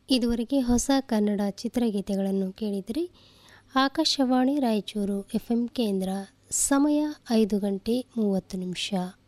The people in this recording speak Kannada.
ಇದುವರೆಗೆ ಹೊಸ ಕನ್ನಡ ಚಿತ್ರಗೀತೆಗಳನ್ನು ಕೇಳಿದಿರಿ. ಆಕಾಶವಾಣಿ ರಾಯಚೂರು FM ಕೇಂದ್ರ. ಸಮಯ 5 ಗಂಟೆ 30 ನಿಮಿಷ.